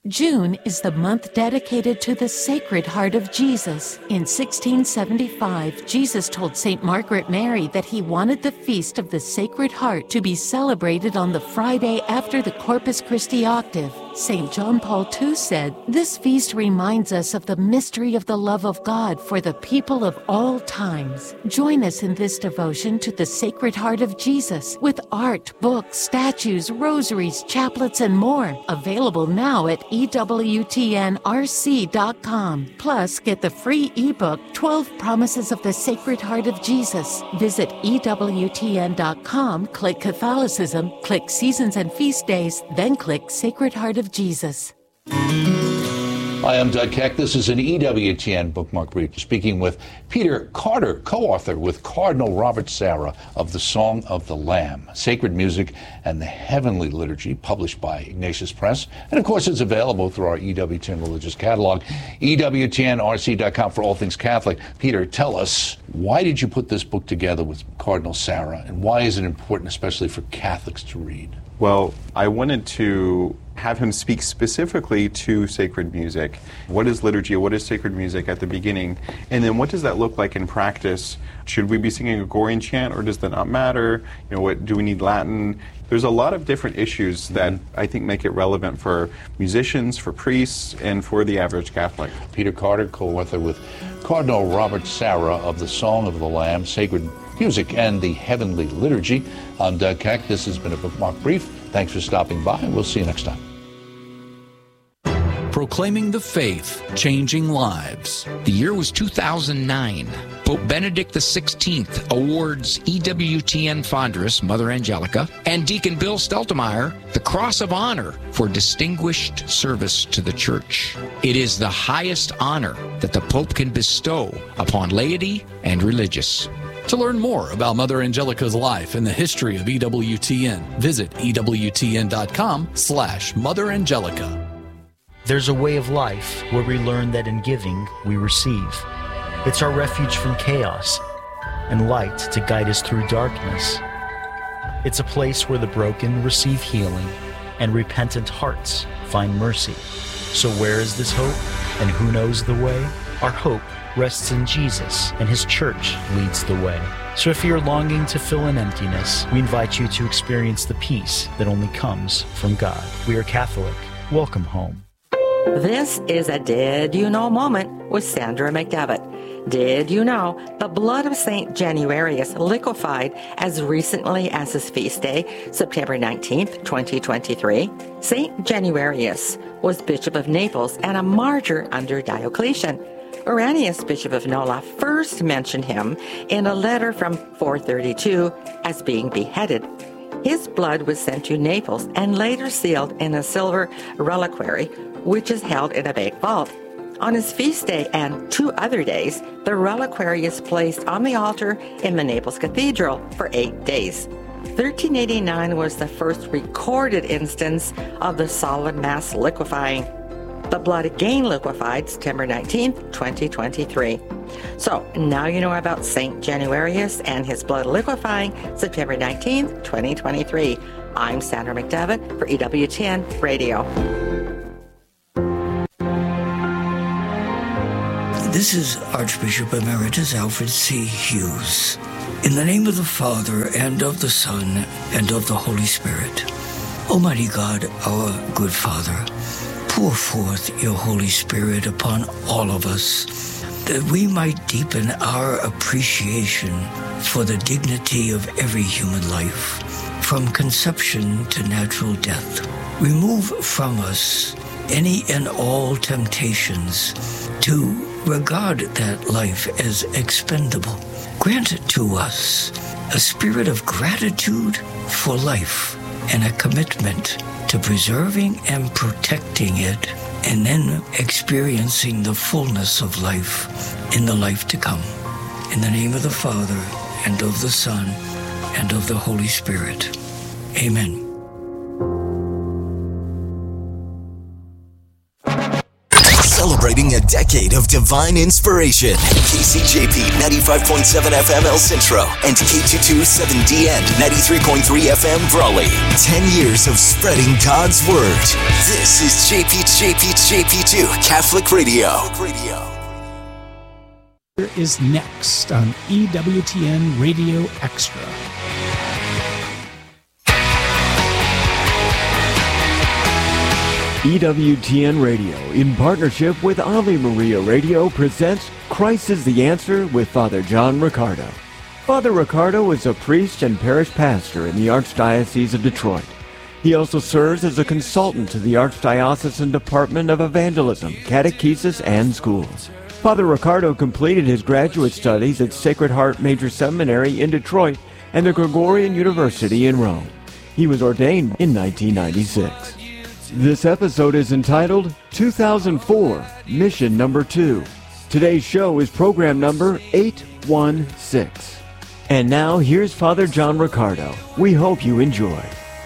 June is the month dedicated to the Sacred Heart of Jesus. In 1675, Jesus told St. Margaret Mary that he wanted the Feast of the Sacred Heart to be celebrated on the Friday after the Corpus Christi octave. St. John Paul II said, "This feast reminds us of the mystery of the love of God for the people of all times." Join us in this devotion to the Sacred Heart of Jesus with art, books, statues, rosaries, chaplets, and more. Available now at EWTNRC.com. Plus, get the free ebook, 12 Promises of the Sacred Heart of Jesus. Visit EWTN.com, click Catholicism, click Seasons and Feast Days, then click Sacred Heart of Jesus. Hi, I'm Doug Keck. This is an EWTN Bookmark Brief, speaking with Peter Carter, co-author with Cardinal Robert Sarah of The Song of the Lamb, Sacred Music and the Heavenly Liturgy, published by Ignatius Press. And of course, it's available through our EWTN Religious Catalog, EWTNRC.com for all things Catholic. Peter, tell us, why did you put this book together with Cardinal Sarah, and why is it important, especially for Catholics, to read? Well, I wanted to have him speak specifically to sacred music. What is liturgy? What is sacred music at the beginning? And then what does that look like in practice? Should we be singing a Gregorian chant, or does that not matter? What do we need Latin? There's a lot of different issues that I think make it relevant for musicians, for priests, and for the average Catholic. Peter Carter, co-author with Cardinal Robert Sarah of The Song of the Lamb, Sacred Music and the Heavenly Liturgy. I'm Doug Keck. This has been a Bookmark Brief. Thanks for stopping by, and we'll see you next time. Proclaiming the faith, changing lives. The year was 2009. Pope Benedict XVI awards EWTN Fondress, Mother Angelica, and Deacon Bill Steltemeyer the Cross of Honor for distinguished service to the Church. It is the highest honor that the Pope can bestow upon laity and religious. To learn more about Mother Angelica's life and the history of EWTN, visit EWTN.com/Mother Angelica. There's a way of life where we learn that in giving, we receive. It's our refuge from chaos and light to guide us through darkness. It's a place where the broken receive healing and repentant hearts find mercy. So where is this hope, and who knows the way? Our hope rests in Jesus, and His Church leads the way. So if you're longing to fill an emptiness, we invite you to experience the peace that only comes from God. We are Catholic. Welcome home. This is a Did You Know moment with Sandra McDevitt. Did you know the blood of St. Januarius liquefied as recently as his feast day, September 19th, 2023? St. Januarius was Bishop of Naples and a martyr under Diocletian. Irenaeus, Bishop of Nola, first mentioned him in a letter from 432 as being beheaded. His blood was sent to Naples and later sealed in a silver reliquary, which is held in a big vault. On his feast day and 2 other days, the reliquary is placed on the altar in the Naples Cathedral for 8 days. 1389 was the first recorded instance of the solemn Mass liquefying. The blood again liquefied September 19th, 2023. So now you know about St. Januarius and his blood liquefying September 19th, 2023. I'm Sandra McDevitt for EWTN Radio. This is Archbishop Emeritus Alfred C. Hughes. In the name of the Father, and of the Son, and of the Holy Spirit. Almighty God, our good Father, pour forth your Holy Spirit upon all of us, that we might deepen our appreciation for the dignity of every human life, from conception to natural death. Remove from us any and all temptations to regard that life as expendable. Grant to us a spirit of gratitude for life and a commitment to preserving and protecting it, and then experiencing the fullness of life in the life to come. In the name of the Father, and of the Son, and of the Holy Spirit. Amen. celebrating a decade of divine inspiration. KCJP 95.7 FM El Centro and K227DN 93.3 FM Brawley. 10 years of spreading God's Word. This is JP2 Catholic Radio. Here is next on EWTN Radio Extra. EWTN Radio, in partnership with Ave Maria Radio, presents Christ is the Answer with Father John Riccardo. Father Riccardo is a priest and parish pastor in the Archdiocese of Detroit. He also serves as a consultant to the Archdiocesan Department of Evangelism, Catechesis, and Schools. Father Riccardo completed his graduate studies at Sacred Heart Major Seminary in Detroit and the Gregorian University in Rome. He was ordained in 1996. This episode is entitled 2004, Mission Number 2. Today's show is program number 816. And now, here's Father John Riccardo. We hope you enjoy.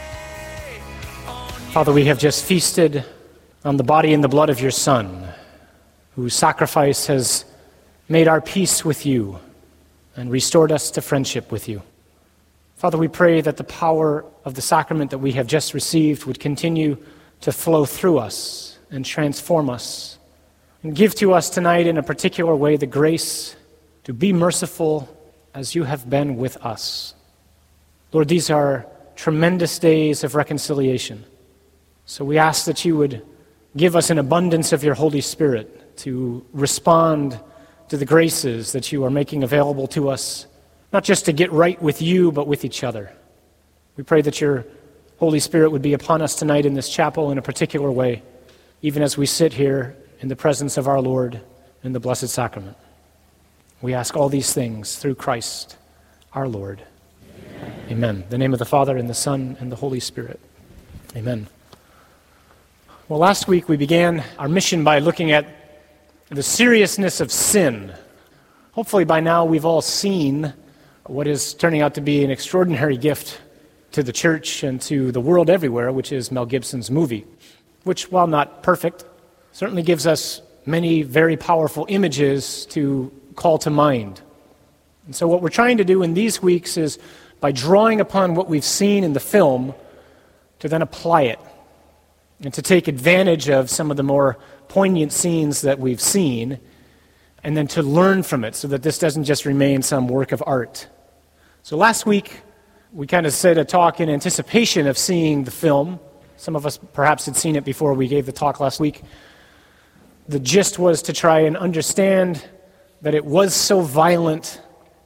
Father, we have just feasted on the body and the blood of your Son, whose sacrifice has made our peace with you and restored us to friendship with you. Father, we pray that the power of the sacrament that we have just received would continue to flow through us and transform us, and give to us tonight in a particular way the grace to be merciful as you have been with us. Lord, these are tremendous days of reconciliation. So we ask that you would give us an abundance of your Holy Spirit to respond to the graces that you are making available to us, not just to get right with you, but with each other. We pray that your Holy Spirit would be upon us tonight in this chapel in a particular way, even as we sit here in the presence of our Lord in the Blessed Sacrament. We ask all these things through Christ, our Lord. Amen. In the name of the Father, and the Son, and the Holy Spirit. Amen. Well, last week we began our mission by looking at the seriousness of sin. Hopefully by now we've all seen what is turning out to be an extraordinary gift to the church and to the world everywhere, which is Mel Gibson's movie, which, while not perfect, certainly gives us many very powerful images to call to mind. And so what we're trying to do in these weeks is, by drawing upon what we've seen in the film, to then apply it and to take advantage of some of the more poignant scenes that we've seen, and then to learn from it so that this doesn't just remain some work of art. So last week, we kind of said a talk in anticipation of seeing the film. Some of us perhaps had seen it before we gave the talk last week. The gist was to try and understand that it was so violent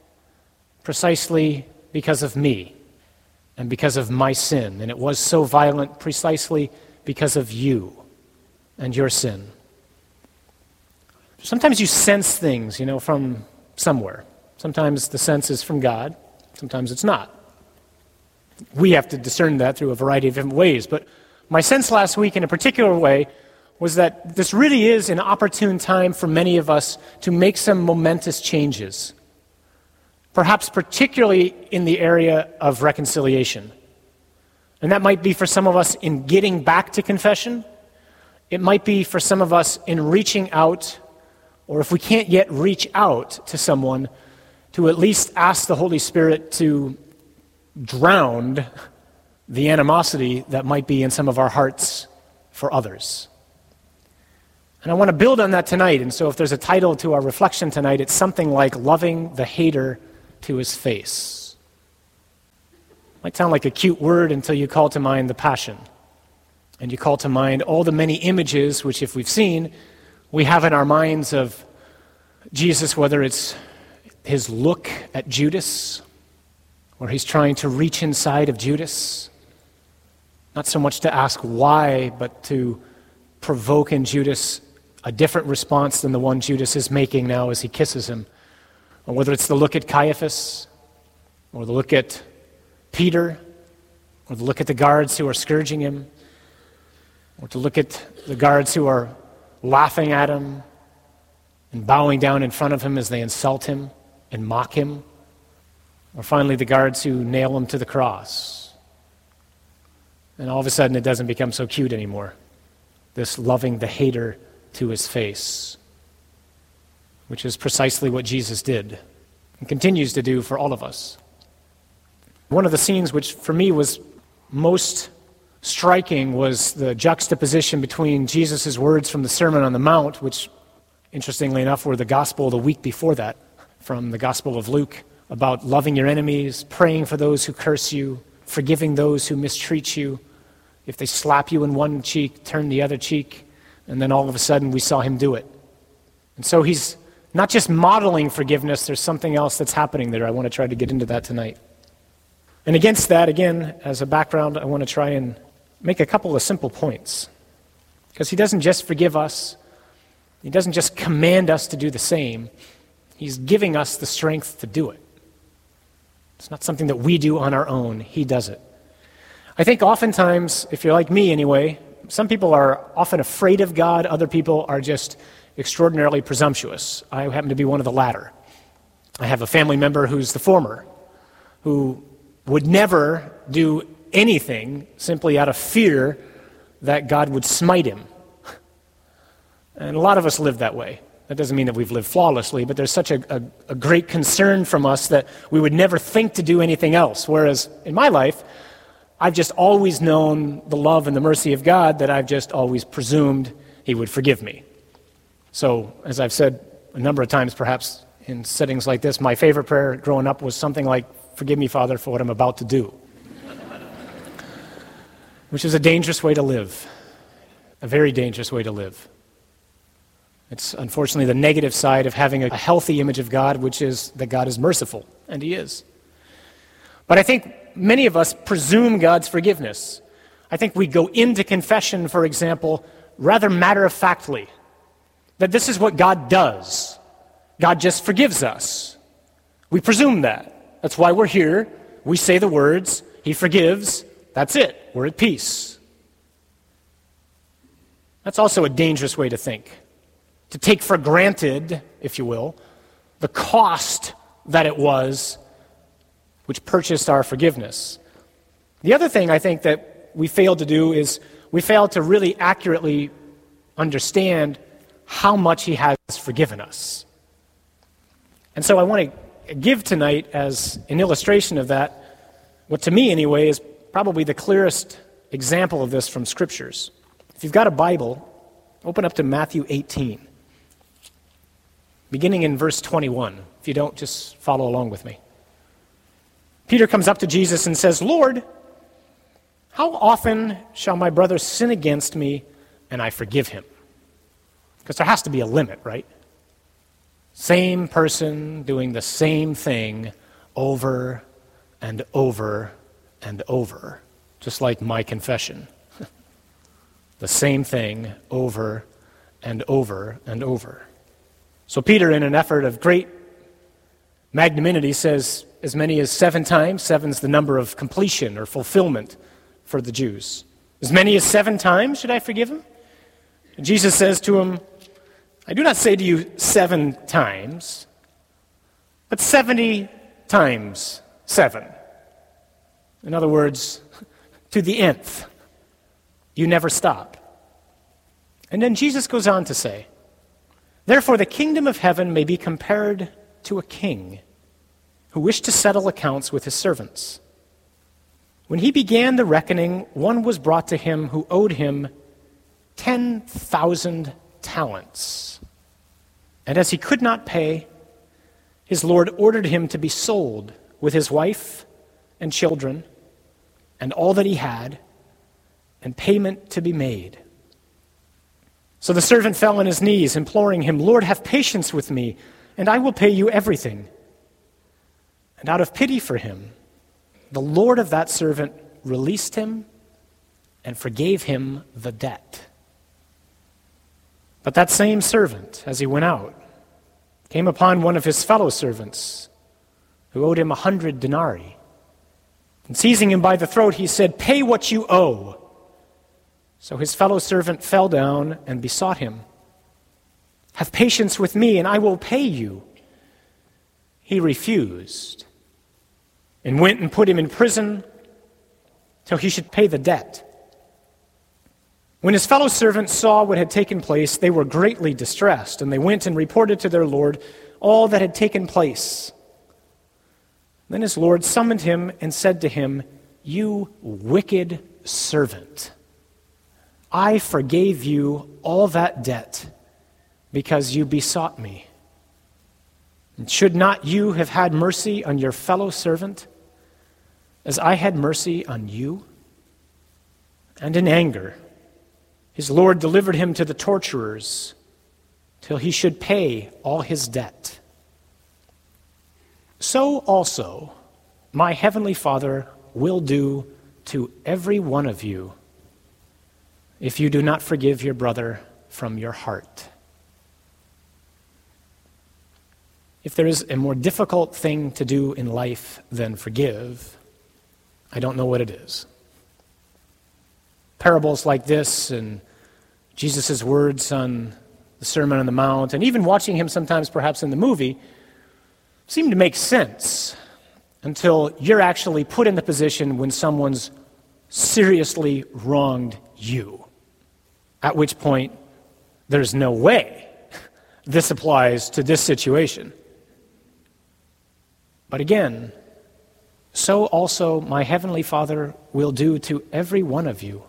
precisely because of me and because of my sin. And it was so violent precisely because of you and your sin. Sometimes you sense things, from somewhere. Sometimes the sense is from God. Sometimes it's not. We have to discern that through a variety of different ways. But my sense last week in a particular way was that this really is an opportune time for many of us to make some momentous changes. Perhaps particularly in the area of reconciliation. And that might be for some of us in getting back to confession. It might be for some of us in reaching out, or if we can't yet reach out to someone, to at least ask the Holy Spirit to drown the animosity that might be in some of our hearts for others. And I want to build on that tonight, and so if there's a title to our reflection tonight, it's something like Loving the Hater to His Face. Might sound like a cute word until you call to mind the Passion, and you call to mind all the many images which, if we've seen, we have in our minds of Jesus, whether it's his look at Judas, where he's trying to reach inside of Judas, not so much to ask why, but to provoke in Judas a different response than the one Judas is making now as he kisses him. Or whether it's the look at Caiaphas, or the look at Peter, or the look at the guards who are scourging him, or to look at the guards who are laughing at him and bowing down in front of him as they insult him and mock him. Or finally, the guards who nail him to the cross. And all of a sudden, it doesn't become so cute anymore. This loving the hater to his face, which is precisely what Jesus did and continues to do for all of us. One of the scenes which for me was most striking was the juxtaposition between Jesus' words from the Sermon on the Mount, which, interestingly enough, were the gospel the week before that, from the Gospel of Luke, about loving your enemies, praying for those who curse you, forgiving those who mistreat you. If they slap you in one cheek, turn the other cheek. And then all of a sudden we saw him do it. And so he's not just modeling forgiveness, there's something else that's happening there. I want to try to get into that tonight. And against that, again, as a background, I want to try and make a couple of simple points. Because he doesn't just forgive us, he doesn't just command us to do the same, he's giving us the strength to do it. It's not something that we do on our own, he does it. I think oftentimes, if you're like me anyway, some people are often afraid of God, other people are just extraordinarily presumptuous. I happen to be one of the latter. I have a family member who's the former, who would never do anything simply out of fear that God would smite him. And a lot of us live that way. That doesn't mean that we've lived flawlessly, but there's such a great concern from us that we would never think to do anything else. Whereas in my life, I've just always known the love and the mercy of God, that I've just always presumed he would forgive me. So, as I've said a number of times perhaps in settings like this, my favorite prayer growing up was something like, "Forgive me, Father, for what I'm about to do." Which is a dangerous way to live. A very dangerous way to live. It's unfortunately the negative side of having a healthy image of God, which is that God is merciful, and he is. But I think many of us presume God's forgiveness. I think we go into confession, for example, rather matter-of-factly, that this is what God does. God just forgives us. We presume that. That's why we're here. We say the words, he forgives, that's it. We're at peace. That's also a dangerous way to think. To take for granted, if you will, the cost that it was which purchased our forgiveness. The other thing I think that we fail to do is we fail to really accurately understand how much he has forgiven us. And so I want to give tonight as an illustration of that, what to me anyway is probably the clearest example of this from Scriptures. If you've got a Bible, open up to Matthew 18, beginning in verse 21. If you don't, just follow along with me. Peter comes up to Jesus and says, "Lord, how often shall my brother sin against me and I forgive him?" Because there has to be a limit, right? Same person doing the same thing over and over and over, just like my confession. The same thing over and over and over. So Peter, in an effort of great magnanimity, says as many as 7 times. 7's the number of completion or fulfillment for the Jews. As many as 7 times should I forgive him? And Jesus says to him, "I do not say to you 7 times, but 70 times 7. In other words, to the nth. You never stop. And then Jesus goes on to say, "Therefore the kingdom of heaven may be compared to a king who wished to settle accounts with his servants. When he began the reckoning, one was brought to him who owed him 10,000 talents. And as he could not pay, his Lord ordered him to be sold with his wife and children and all that he had, and payment to be made. So the servant fell on his knees, imploring him, 'Lord, have patience with me, and I will pay you everything.' And out of pity for him, the Lord of that servant released him and forgave him the debt. But that same servant, as he went out, came upon one of his fellow servants who owed him 100 denarii. And seizing him by the throat, he said, 'Pay what you owe.' So his fellow servant fell down and besought him, 'Have patience with me, and I will pay you.' He refused and went and put him in prison till he should pay the debt. When his fellow servants saw what had taken place, they were greatly distressed, and they went and reported to their Lord all that had taken place. Then his Lord summoned him and said to him, "You wicked servant, I forgave you all that debt because you besought me. And should not you have had mercy on your fellow servant as I had mercy on you?" And in anger, his Lord delivered him to the torturers till he should pay all his debt. So also my heavenly Father will do to every one of you if you do not forgive your brother from your heart. If there is a more difficult thing to do in life than forgive, I don't know what it is. Parables like this and Jesus' words on the Sermon on the Mount, and even watching him sometimes perhaps in the movie, seem to make sense until you're actually put in the position when someone's seriously wronged you, at which point there's no way this applies to this situation. But again, so also my heavenly Father will do to every one of you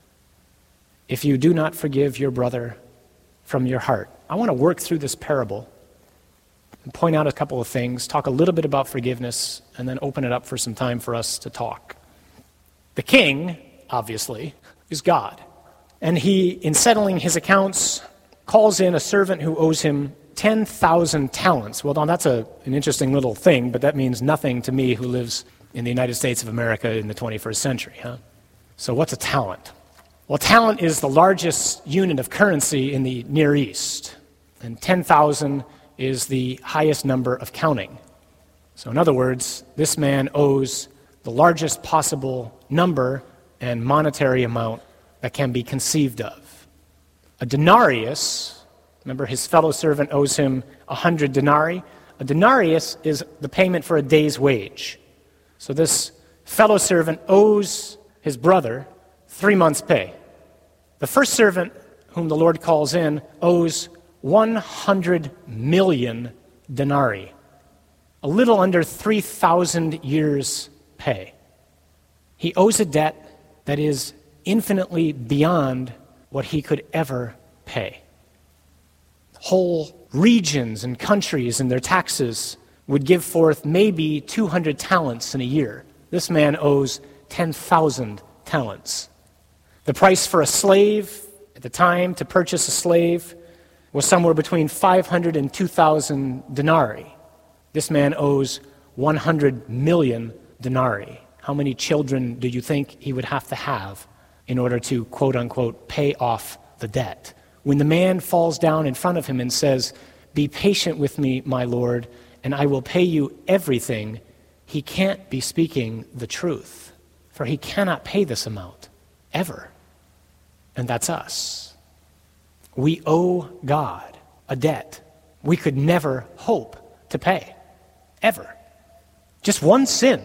if you do not forgive your brother from your heart. I want to work through this parable and point out a couple of things, talk a little bit about forgiveness, and then open it up for some time for us to talk. The king, obviously, is God. And he, in settling his accounts, calls in a servant who owes him 10,000 talents. Well, now that's an interesting little thing, but that means nothing to me who lives in the United States of America in the 21st century. So what's a talent? Well, talent is the largest unit of currency in the Near East, and 10,000 is the highest number of counting. So in other words, this man owes the largest possible number and monetary amount that can be conceived of. A denarius, remember his fellow servant owes him 100 denarii. A denarius is the payment for a day's wage. So this fellow servant owes his brother 3 months' pay. The first servant, whom the Lord calls in, owes 100 million denarii, a little under 3,000 years' pay. He owes a debt that is infinitely beyond what he could ever pay. Whole regions and countries and their taxes would give forth maybe 200 talents in a year. This man owes 10,000 talents. The price for a slave at the time to purchase a slave was somewhere between 500 and 2,000 denarii. This man owes 100 million denarii. How many children do you think he would have to have in order to, quote unquote, pay off the debt? When the man falls down in front of him and says, "Be patient with me, my Lord, and I will pay you everything," he can't be speaking the truth, for he cannot pay this amount, ever. And that's us. We owe God a debt we could never hope to pay, ever. Just one sin,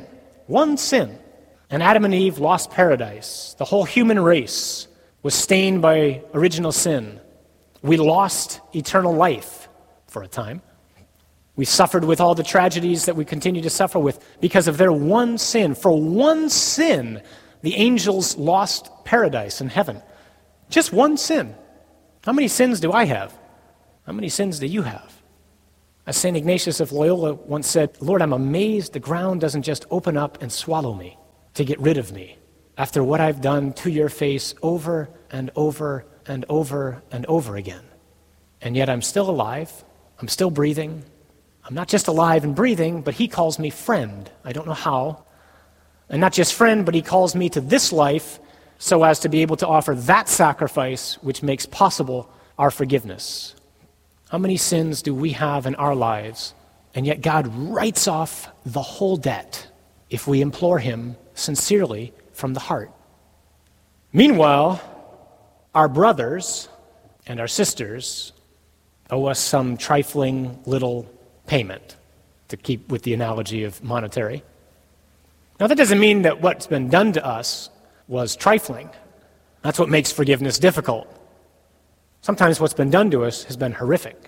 and Adam and Eve lost paradise. The whole human race was stained by original sin. We lost eternal life for a time. We suffered with all the tragedies that we continue to suffer with because of their one sin. For one sin, the angels lost paradise in heaven. Just one sin. How many sins do I have? How many sins do you have? As St. Ignatius of Loyola once said, "Lord, I'm amazed the ground doesn't just open up and swallow me to get rid of me after what I've done to your face over and over and over and over again. And yet I'm still alive. I'm still breathing. I'm not just alive and breathing, but he calls me friend. I don't know how. And not just friend, but he calls me to this life so as to be able to offer that sacrifice which makes possible our forgiveness." How many sins do we have in our lives, and yet God writes off the whole debt if we implore him sincerely from the heart? Meanwhile, our brothers and our sisters owe us some trifling little payment, to keep with the analogy of monetary. Now, that doesn't mean that what's been done to us was trifling. That's what makes forgiveness difficult. Sometimes what's been done to us has been horrific.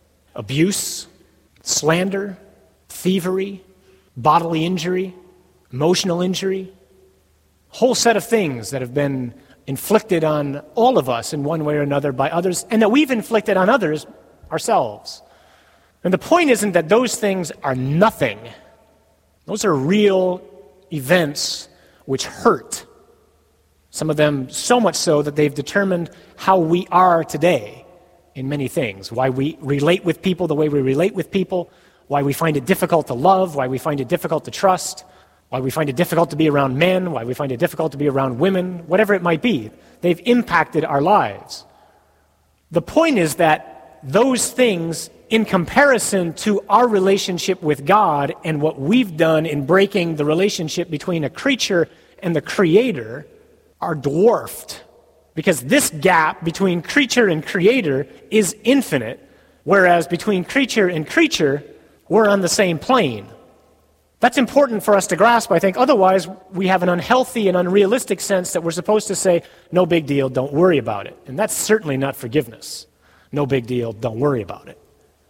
Abuse, slander, thievery, bodily injury, emotional injury, whole set of things that have been inflicted on all of us in one way or another by others, and that we've inflicted on others ourselves. And the point isn't that those things are nothing. Those are real events which hurt. Some of them so much so that they've determined how we are today in many things. Why we relate with people the way we relate with people, why we find it difficult to love, why we find it difficult to trust, why we find it difficult to be around men, why we find it difficult to be around women, whatever it might be. They've impacted our lives. The point is that those things, in comparison to our relationship with God and what we've done in breaking the relationship between a creature and the Creator, are dwarfed. Because this gap between creature and Creator is infinite, whereas between creature and creature, we're on the same plane. That's important for us to grasp, I think. Otherwise, we have an unhealthy and unrealistic sense that we're supposed to say, no big deal, don't worry about it. And that's certainly not forgiveness. No big deal, don't worry about it.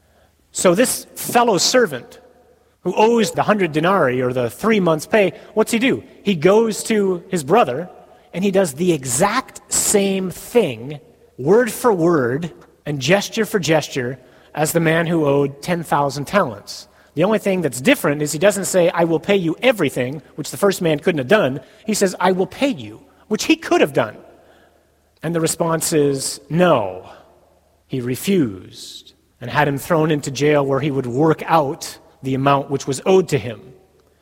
So this fellow servant who owes the 100 denarii or the 3 months' pay, what's he do? He goes to his brother and he does the exact same thing, word for word and gesture for gesture, as the man who owed 10,000 talents. The only thing that's different is he doesn't say, I will pay you everything, which the first man couldn't have done. He says, I will pay you, which he could have done. And the response is, no. He refused and had him thrown into jail where he would work out the amount which was owed to him.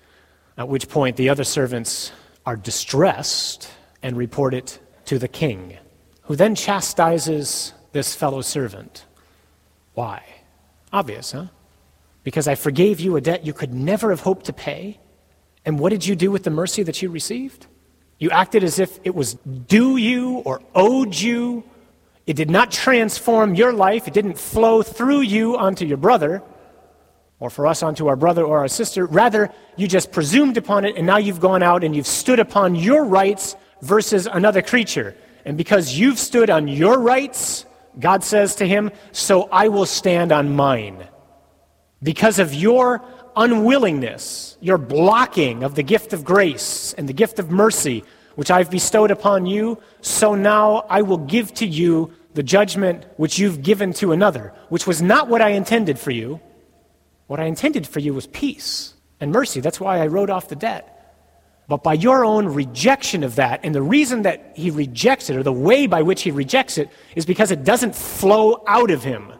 At which point the other servants are distressed and report it to the king, who then chastises this fellow servant. Why? Obvious, huh? Because I forgave you a debt you could never have hoped to pay. And what did you do with the mercy that you received? You acted as if it was due you or owed you. It did not transform your life. It didn't flow through you onto your brother, or for us onto our brother or our sister. Rather, you just presumed upon it, and now you've gone out and you've stood upon your rights versus another creature. And because you've stood on your rights, God says to him, so I will stand on mine. Because of your unwillingness, your blocking of the gift of grace and the gift of mercy, which I've bestowed upon you, so now I will give to you the judgment which you've given to another, which was not what I intended for you. What I intended for you was peace and mercy. That's why I wrote off the debt. But by your own rejection of that, and the reason that he rejects it, or the way by which he rejects it, is because it doesn't flow out of him.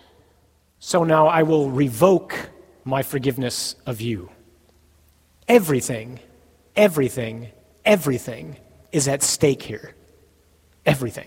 So now I will revoke my forgiveness of you. Everything is at stake here. Everything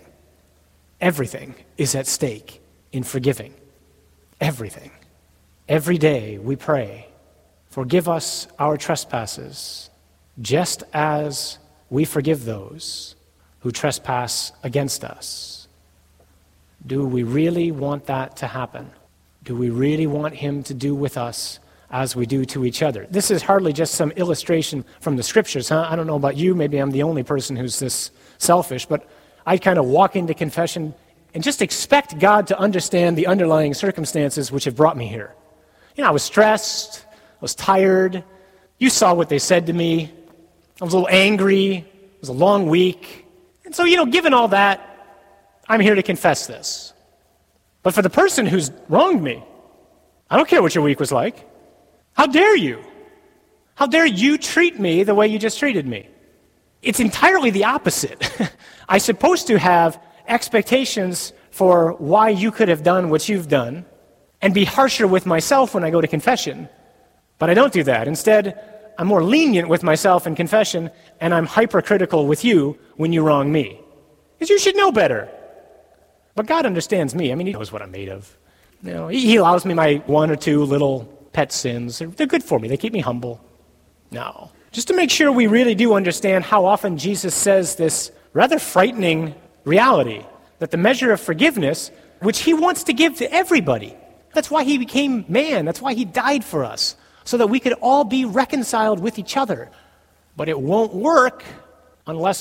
is at stake in forgiving. Everything. Every day we pray, forgive us our trespasses, just as we forgive those who trespass against us. Do we really want that to happen? Do we really want him to do with us as we do to each other? This is hardly just some illustration from the scriptures, huh? I don't know about you, maybe I'm the only person who's this selfish, but I kind of walk into confession and just expect God to understand the underlying circumstances which have brought me here. You know, I was stressed, I was tired, you saw what they said to me, I was a little angry, it was a long week, and so, given all that, I'm here to confess this. But for the person who's wronged me, I don't care what your week was like. How dare you? How dare you treat me the way you just treated me? It's entirely the opposite. I'm supposed to have expectations for why you could have done what you've done and be harsher with myself when I go to confession. But I don't do that. Instead, I'm more lenient with myself in confession, and I'm hypercritical with you when you wrong me. Because you should know better. But God understands me. I mean, he knows what I'm made of. He allows me my one or two little pet sins. They're good for me. They keep me humble. No. Just to make sure we really do understand how often Jesus says this rather frightening reality, that the measure of forgiveness, which he wants to give to everybody, that's why he became man. That's why he died for us, so that we could all be reconciled with each other. But it won't work unless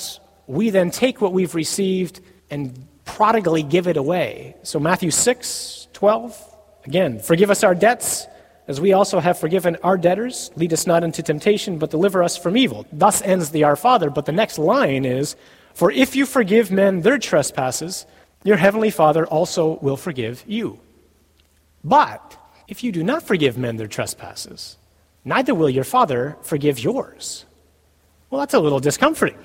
we then take what we've received and prodigally give it away. So Matthew 6:12, again, forgive us our debts, as we also have forgiven our debtors. Lead us not into temptation, but deliver us from evil. Thus ends the Our Father. But the next line is, for if you forgive men their trespasses, your heavenly Father also will forgive you. But if you do not forgive men their trespasses, neither will your Father forgive yours. Well, that's a little discomforting.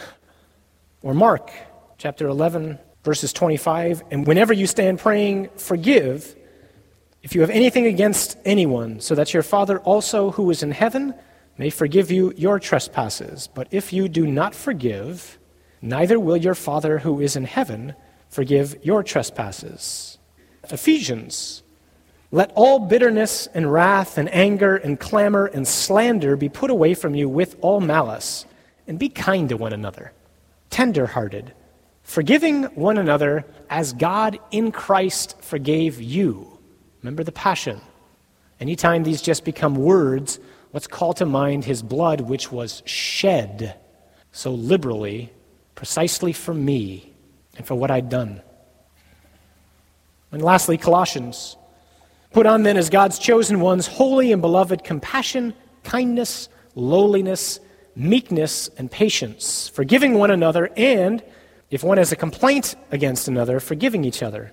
Or Mark chapter 11, verses 25, and whenever you stand praying, forgive if you have anything against anyone, so that your Father also who is in heaven may forgive you your trespasses. But if you do not forgive, neither will your Father who is in heaven forgive your trespasses. Ephesians, let all bitterness and wrath and anger and clamor and slander be put away from you with all malice, and be kind to one another, tender-hearted, forgiving one another as God in Christ forgave you. Remember the passion. Anytime these just become words, let's call to mind his blood which was shed so liberally, precisely for me and for what I'd done. And lastly, Colossians. Put on then as God's chosen ones, holy and beloved, compassion, kindness, lowliness, meekness, and patience, forgiving one another, and if one has a complaint against another, forgiving each other.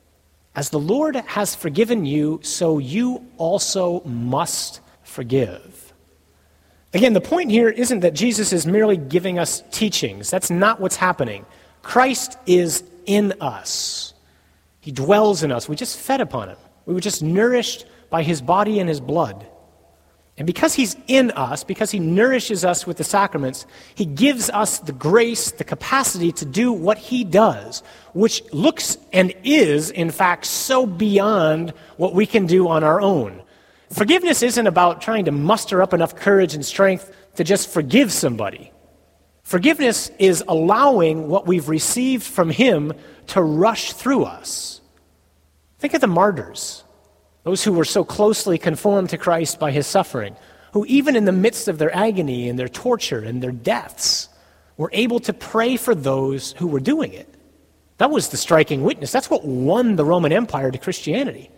As the Lord has forgiven you, so you also must forgive. Again, the point here isn't that Jesus is merely giving us teachings. That's not what's happening. Christ is in us. He dwells in us. We just fed upon him. We were just nourished by his body and his blood. And because he's in us, because he nourishes us with the sacraments, he gives us the grace, the capacity to do what he does, which looks and is, in fact, so beyond what we can do on our own. Forgiveness isn't about trying to muster up enough courage and strength to just forgive somebody. Forgiveness is allowing what we've received from him to rush through us. Think of the martyrs. Those who were so closely conformed to Christ by his suffering, who even in the midst of their agony and their torture and their deaths were able to pray for those who were doing it. That was the striking witness. That's what won the Roman Empire to Christianity.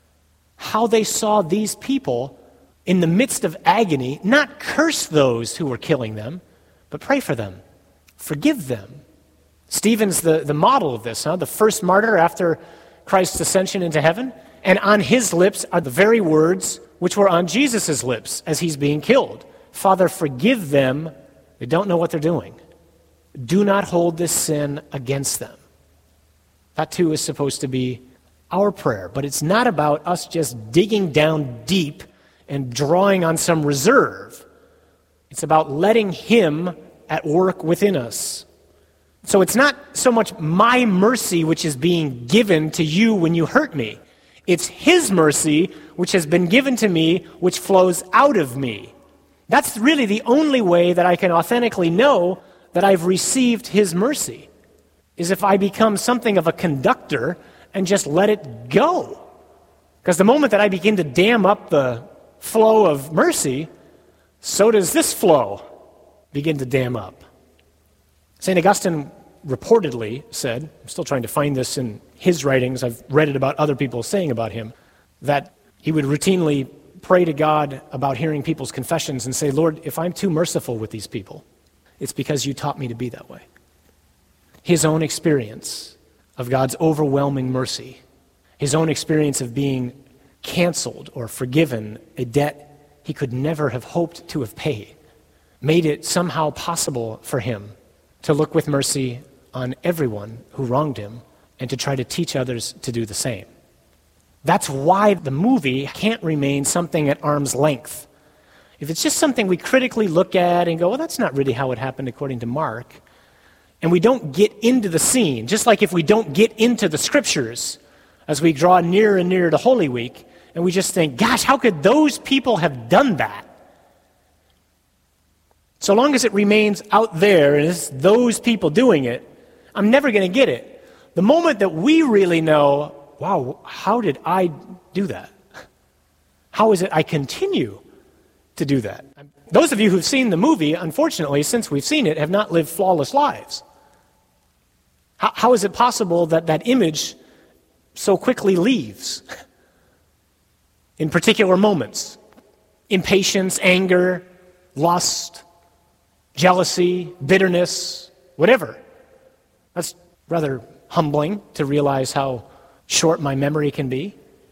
How they saw these people in the midst of agony not curse those who were killing them, but pray for them, forgive them. Stephen's the model of this, the first martyr after Christ's ascension into heaven. And on his lips are the very words which were on Jesus' lips as he's being killed. Father, forgive them. They don't know what they're doing. Do not hold this sin against them. That too is supposed to be our prayer. But it's not about us just digging down deep and drawing on some reserve. It's about letting him at work within us. So it's not so much my mercy which is being given to you when you hurt me. It's his mercy which has been given to me, which flows out of me. That's really the only way that I can authentically know that I've received his mercy, is if I become something of a conductor and just let it go. Because the moment that I begin to dam up the flow of mercy, so does this flow begin to dam up. St. Augustine reportedly said, I'm still trying to find this in his writings, I've read it about other people saying about him, that he would routinely pray to God about hearing people's confessions and say, Lord, if I'm too merciful with these people, it's because you taught me to be that way. His own experience of God's overwhelming mercy, his own experience of being canceled or forgiven a debt he could never have hoped to have paid, made it somehow possible for him to look with mercy on everyone who wronged him and to try to teach others to do the same. That's why the movie can't remain something at arm's length. If it's just something we critically look at and go, well, that's not really how it happened according to Mark, and we don't get into the scene, just like if we don't get into the scriptures as we draw nearer and nearer to Holy Week, and we just think, gosh, how could those people have done that? So long as it remains out there and it's those people doing it, I'm never going to get it. The moment that we really know, wow, how did I do that? How is it I continue to do that? Those of you who've seen the movie, unfortunately, since we've seen it, have not lived flawless lives. How is it possible that that image so quickly leaves in particular moments? Impatience, anger, lust, jealousy, bitterness, whatever. That's rather humbling to realize how short my memory can be.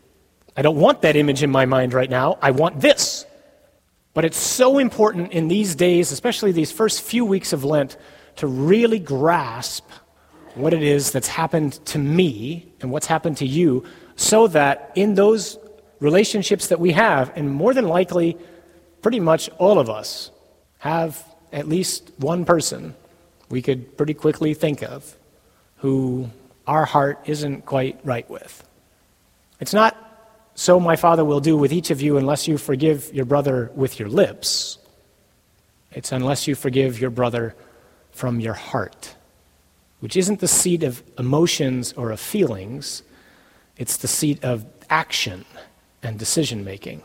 I don't want that image in my mind right now. I want this. But it's so important in these days, especially these first few weeks of Lent, to really grasp what it is that's happened to me and what's happened to you, so that in those relationships that we have, and more than likely, pretty much all of us have at least one person we could pretty quickly think of who our heart isn't quite right with. It's not so my Father will do with each of you unless you forgive your brother with your lips. It's unless you forgive your brother from your heart, which isn't the seat of emotions or of feelings. It's the seat of action and decision-making.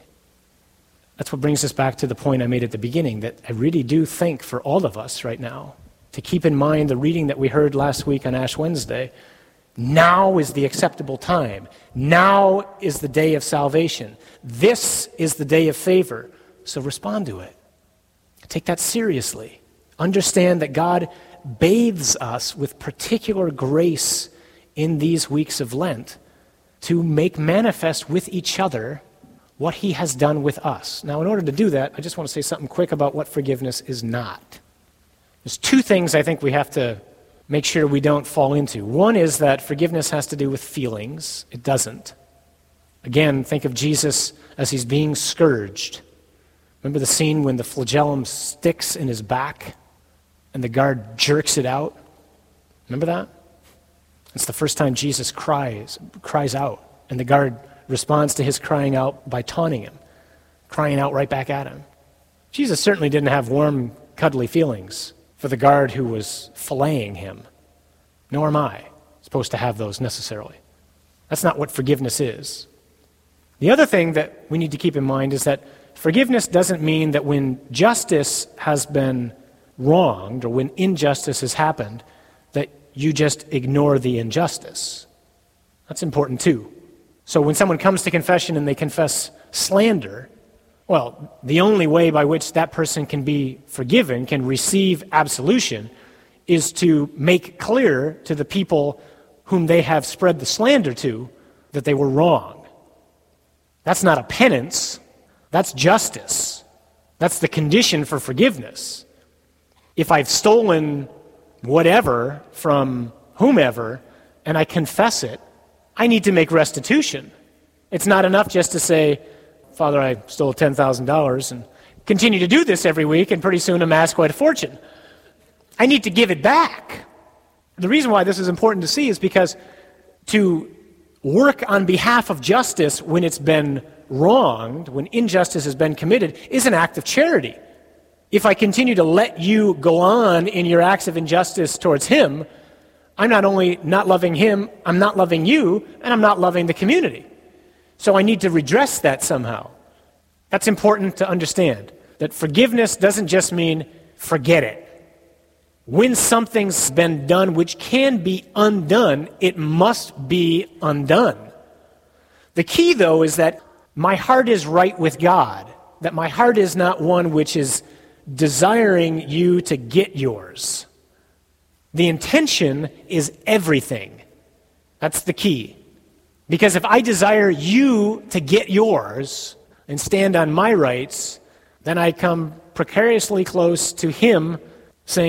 That's what brings us back to the point I made at the beginning, that I really do think for all of us right now to keep in mind the reading that we heard last week on Ash Wednesday. Now is the acceptable time. Now is the day of salvation. This is the day of favor. So respond to it. Take that seriously. Understand that God bathes us with particular grace in these weeks of Lent to make manifest with each other what he has done with us. Now, in order to do that, I just want to say something quick about what forgiveness is not. There's two things I think we have to make sure we don't fall into. One is that forgiveness has to do with feelings. It doesn't. Again, think of Jesus as he's being scourged. Remember the scene when the flagellum sticks in his back and the guard jerks it out? Remember that? It's the first time Jesus cries out, and the guard responds to his crying out by taunting him, crying out right back at him. Jesus certainly didn't have warm, cuddly feelings for the guard who was filleting him. Nor am I supposed to have those necessarily. That's not what forgiveness is. The other thing that we need to keep in mind is that forgiveness doesn't mean that when justice has been wronged or when injustice has happened, that you just ignore the injustice. That's important too. So when someone comes to confession and they confess slander, well, the only way by which that person can be forgiven, can receive absolution, is to make clear to the people whom they have spread the slander to that they were wrong. That's not a penance. That's justice. That's the condition for forgiveness. If I've stolen whatever from whomever and I confess it, I need to make restitution. It's not enough just to say, Father, I stole $10,000 and continue to do this every week and pretty soon amass quite a fortune. I need to give it back. The reason why this is important to see is because to work on behalf of justice when it's been wronged, when injustice has been committed, is an act of charity. If I continue to let you go on in your acts of injustice towards him, I'm not only not loving him, I'm not loving you, and I'm not loving the community. So I need to redress that somehow. That's important to understand, that forgiveness doesn't just mean forget it. When something's been done which can be undone, it must be undone. The key, though, is that my heart is right with God, that my heart is not one which is desiring you to get yours. The intention is everything. That's the key. Because if I desire you to get yours and stand on my rights, then I come precariously close to him